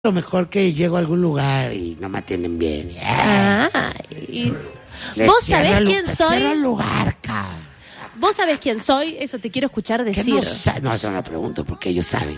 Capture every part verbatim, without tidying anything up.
lo mejor que llego a algún lugar y no me atienden bien. Ah, y... Les ¿Vos cierro sabés el- quién les soy? cierro el lugar, ca. ¿Vos sabés quién soy? Eso te quiero escuchar Que decir. no, sa- no, eso no lo pregunto porque ellos saben.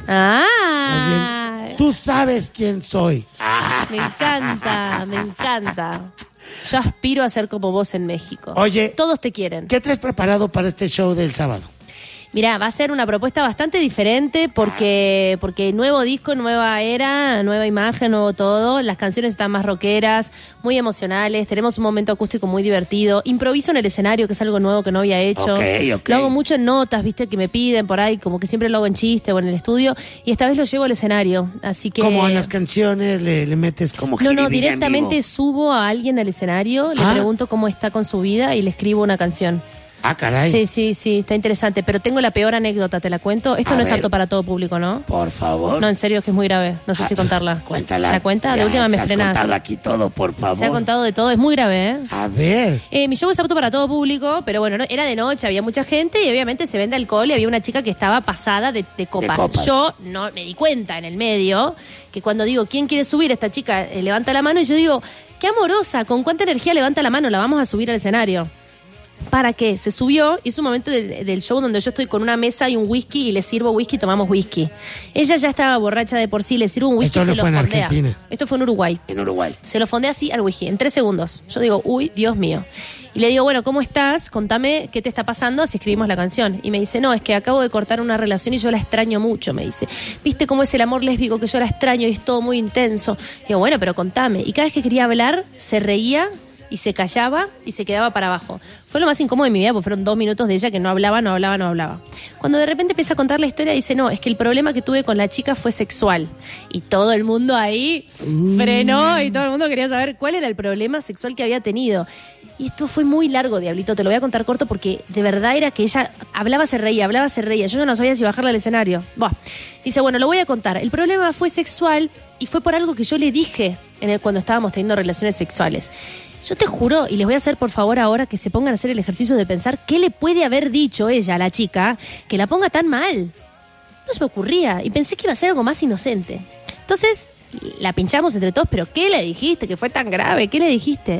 Ah, Tú sabes quién soy. Ah. me encanta, me encanta. Yo aspiro a ser como vos en México. Oye, Todos te quieren. ¿qué traes preparado para este show del sábado? Mirá, va a ser una propuesta bastante diferente porque, porque nuevo disco, nueva era, nueva imagen, nuevo todo. Las canciones están más rockeras, muy emocionales. Tenemos un momento acústico muy divertido. Improviso en el escenario, que es algo nuevo que no había hecho. Ok, ok. Lo hago mucho en notas, viste, que me piden por ahí, como que siempre lo hago en chiste o en el estudio. Y esta vez lo llevo al escenario. Así que. Como en las canciones le, le metes como No, no, jiribilla en directamente vivo. subo a alguien al escenario, le Ah. pregunto cómo está con su vida y le escribo una canción. Ah, caray. Sí, sí, sí, está interesante. Pero tengo la peor anécdota, ¿te la cuento? Esto A no es ver. apto para todo público, ¿no? Por favor. No, en serio, que es muy grave. No sé si Ah, contarla. Cuéntala. ¿La cuenta? Ya, De última me has frenás. contado aquí todo, por favor. Se ha contado de todo, es muy grave, ¿eh? A ver. Eh, mi show es apto para todo público, pero bueno, no- era de noche, había mucha gente y obviamente se vende alcohol y había una chica que estaba pasada de, de copas. copas. Yo no me di cuenta en el medio que cuando digo, ¿quién quiere subir? Esta chica eh, levanta la mano y yo digo, qué amorosa, con cuánta energía levanta la mano, la vamos a subir al escenario. ¿Para qué? Se subió y es un momento del, del show donde yo estoy con una mesa y un whisky y le sirvo whisky y tomamos whisky. Ella ya estaba borracha de por sí, le sirvo un whisky Esto y no se fue lo en fondea. Argentina. Esto fue en Uruguay. En Uruguay. Se lo fondea así al whisky, en tres segundos. Yo digo, uy, Dios mío. Y le digo, bueno, ¿cómo estás? Contame qué te está pasando, así escribimos la canción. Y me dice, no, es que acabo de cortar una relación y yo la extraño mucho, me dice. ¿Viste cómo es el amor lésbico que yo la extraño y es todo muy intenso? Y digo, bueno, pero contame. Y cada vez que quería hablar, se reía y se callaba y se quedaba para abajo. Fue lo más incómodo de mi vida porque fueron dos minutos de ella que no hablaba, no hablaba, no hablaba. Cuando de repente empieza a contar la historia, dice, no, es que el problema que tuve con la chica fue sexual. Y todo el mundo ahí frenó y todo el mundo quería saber cuál era el problema sexual que había tenido. Y esto fue muy largo, Diablito, te lo voy a contar corto porque de verdad era que ella hablaba, se reía, hablaba, se reía. Yo ya no sabía si bajarla al escenario. Buah. Dice, bueno, lo voy a contar. El problema fue sexual y fue por algo que yo le dije en el, cuando estábamos teniendo relaciones sexuales. Yo te juro, y les voy a hacer por favor ahora que se pongan a hacer el ejercicio de pensar qué le puede haber dicho ella a la chica que la ponga tan mal. No se me ocurría y pensé que iba a ser algo más inocente. Entonces, la pinchamos entre todos, pero ¿qué le dijiste que fue tan grave? ¿Qué le dijiste?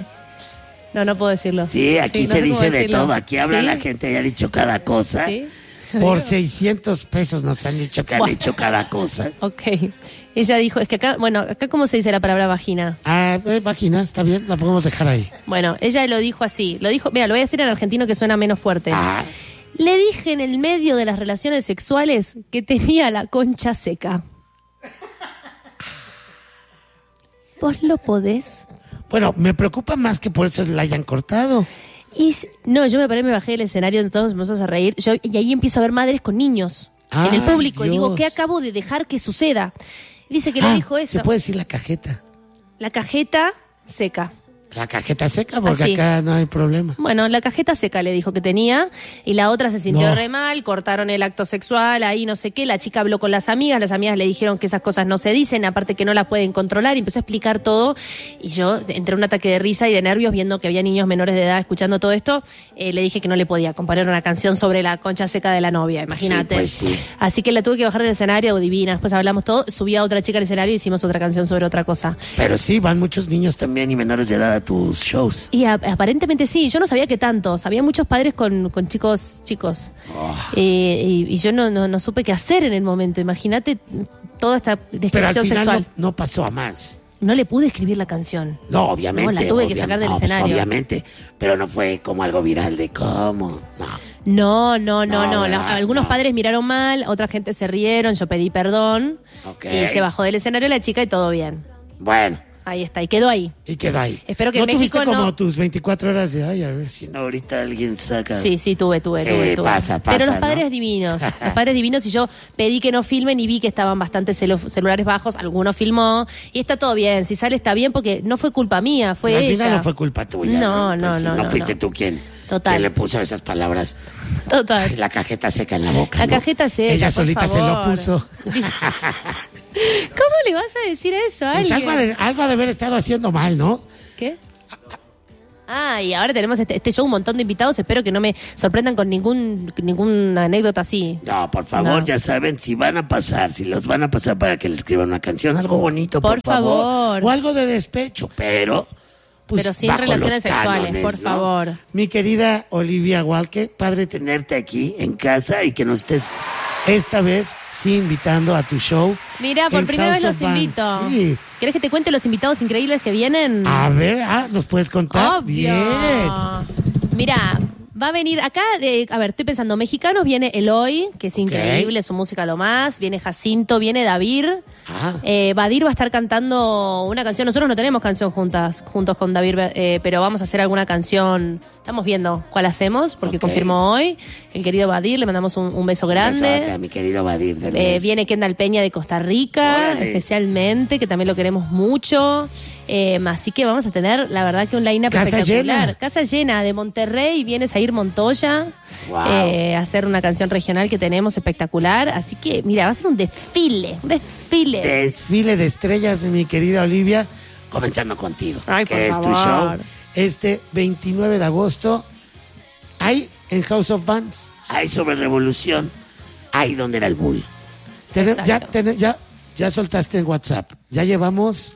No, no puedo decirlo. Sí, aquí no se sé cómo dice de decirlo. todo. Aquí habla ¿Sí? la gente y ha dicho cada cosa. ¿Sí? Por seiscientos pesos nos han dicho que han Buah. hecho cada cosa. Ok. Ella dijo, es que acá, bueno, acá ¿cómo se dice la palabra vagina? Ah, eh, vagina, está bien, la podemos dejar ahí. Bueno, ella lo dijo así. Lo dijo, mira, lo voy a decir en argentino que suena menos fuerte. Ah, Le dije en el medio de las relaciones sexuales que tenía la concha seca. ¿Vos lo podés? bueno, me preocupa más que por eso la hayan cortado. Y, s- no, yo me paré, me bajé del escenario, todos empezamos a reír. Yo, y ahí empiezo a ver madres con niños Ah, en el público. Y digo, Dios. ¿qué acabo de dejar que suceda? Dice que Ah, le dijo eso. se puede decir la cajeta. La cajeta seca. La cajeta seca, porque Así. acá no hay problema. Bueno, la cajeta seca le dijo que tenía y la otra se sintió No. re mal, cortaron el acto sexual, ahí no sé qué, la chica habló con las amigas, las amigas le dijeron que esas cosas no se dicen, aparte que no las pueden controlar, y empezó a explicar todo y yo entré en un ataque de risa y de nervios viendo que había niños menores de edad escuchando todo esto, eh, le dije que no le podía comparar una canción sobre la concha seca de la novia, imagínate. Sí, pues sí. Así que la tuve que bajar del escenario, divina, después hablamos todo, subí a otra chica al escenario y hicimos otra canción sobre otra cosa. Pero sí, van muchos niños también y menores de edad a tus shows. Y a- aparentemente sí, yo no sabía que tantos, había muchos padres con, con chicos chicos. Oh. Eh, y, y yo no, no, no supe qué hacer en el momento, imagínate toda esta Pero al descripción final sexual. no, no pasó a más. No. le pude escribir la canción. No, obviamente. No, la tuve que obvia- sacar del no, pues, escenario. obviamente, pero no fue como algo viral de cómo. No. No, no, no, No, no. La- ¿verdad? algunos No. padres miraron mal, otra gente se rieron, yo pedí perdón. Ok. Y se bajó del escenario la chica y todo bien. Bueno, Ahí está, y quedó ahí. y quedó ahí. Espero que ¿No en México tuviste como no- tus veinticuatro horas de, ay, a ver si no, ahorita alguien saca? Sí, sí, tuve, tuve, Sí, tuve, tuve. pasa, pasa, Pero los ¿no? padres divinos, los padres divinos, y yo pedí que no filmen y vi que estaban bastante celu- celulares bajos, alguno filmó, y está todo bien, si sale está bien porque no fue culpa mía, fue Pero al ella. final no fue culpa tuya. No, No, no, Pues sí, no, no no, fuiste no. tú quien, Total. quien le puso esas palabras. Total. La cajeta seca en la boca. La ¿no? cajeta seca, Ella por solita se lo favor. puso. ¿Cómo le vas a decir eso a Pues alguien? algo, ha de, algo ha de haber estado haciendo mal, ¿no? ¿Qué? Ah, y ahora tenemos este, este show, un montón de invitados. Espero que no me sorprendan con ningún ninguna anécdota así. No, por favor, No. ya saben, si van a pasar, si los van a pasar para que le escriban una canción, algo bonito, por, Por favor. O algo de despecho, pero... pues, Pero sin bajo relaciones los sexuales, cánones, por ¿no? favor. Mi querida Olivia Walke, padre tenerte aquí en casa y que nos estés esta vez sí invitando a tu show. Mira, por en primera vez House los of invito. Bands. Sí. ¿Querés que te cuente los invitados increíbles que vienen? A ver, ah, ¿nos puedes contar? Obvio. Bien. Mira, va a venir acá, de, a ver, estoy pensando, mexicanos viene Eloy, que es Ok. increíble, su música lo más, viene Jacinto, viene David. Ah. Eh, Badir va a estar cantando una canción. Nosotros no tenemos canción juntas, juntos con David, eh, pero vamos a hacer alguna canción. Estamos viendo cuál hacemos, porque Ok. confirmó hoy. El querido Badir, le mandamos un, un beso grande. Besote a mi querido Badir del Eh, mes. viene Kendall Peña de Costa Rica, Órale. especialmente, que también lo queremos mucho. Eh, así que vamos a tener, la verdad, que un line-up Casa espectacular. llena. Casa llena de Monterrey, viene Zair Montoya Wow. eh, a hacer una canción regional que tenemos espectacular. Así que, mira, va a ser un desfile, un desfile. Desfile de estrellas, mi querida Olivia, comenzando contigo, Ay, que por es tu favor. show. Este veintinueve de agosto, hay en House of Bands, hay sobre Revolución, hay donde era el Bull. Tene- Exacto. ya, tene- ya, ya soltaste en WhatsApp, ya llevamos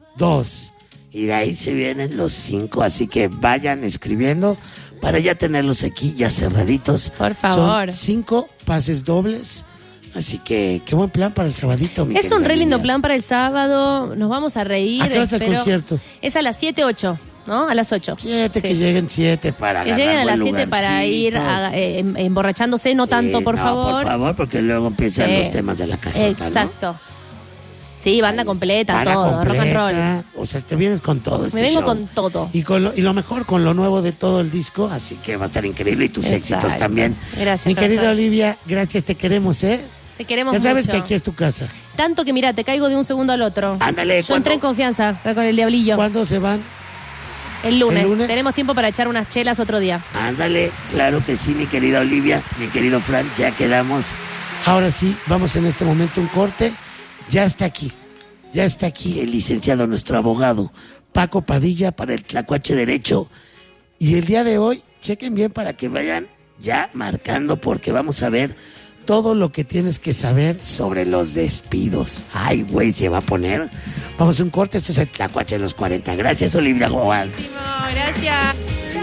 dos. Y de ahí se vienen los cinco, así que vayan escribiendo para ya tenerlos aquí ya cerraditos. Por favor. Son cinco pases dobles. Así que qué buen plan para el sabadito, mi Es un querida re lindo Olivia. plan para el sábado. Nos vamos a reír. ¿A qué hora es el espero- concierto? Es a las siete, ocho, ¿no? A las ocho. Siete, Sí. que lleguen siete para Que ganar lleguen a buen las siete para ir lugarcito. a- eh, em- emborrachándose, no Sí, tanto, por no, favor. por favor, porque luego empiezan Sí. los temas de la cajota, Exacto. Sí, banda ¿no? completa, Banda todo, rock and completa, roll. O sea, te vienes con todo este Me vengo show. con todo. Y, con lo, y lo mejor, con lo nuevo de todo el disco, así que va a estar increíble y tus Exacto. éxitos también. Gracias, Mi querida corazón. Olivia, gracias, te queremos, ¿eh? Te queremos Ya sabes mucho. que aquí es tu casa. Tanto que, mira, te caigo de un segundo al otro. Ándale, Yo entré en ¿cuándo? confianza acá con el Diablillo. ¿Cuándo se van? El lunes. ¿El lunes? Tenemos tiempo para echar unas chelas otro día. Ándale, claro que sí, mi querida Olivia, mi querido Frank, ya quedamos. Ahora sí, vamos en este momento un corte. Ya está aquí, ya está aquí el licenciado, nuestro abogado, Paco Padilla, para el Tlacuache Derecho. Y el día de hoy, chequen bien para que vayan ya marcando, porque vamos a ver todo lo que tienes que saber sobre los despidos. Ay, güey, se va a poner. Vamos a un corte, esto es el Tlacuache de los cuarenta. Gracias, Olivia Goal. Gracias.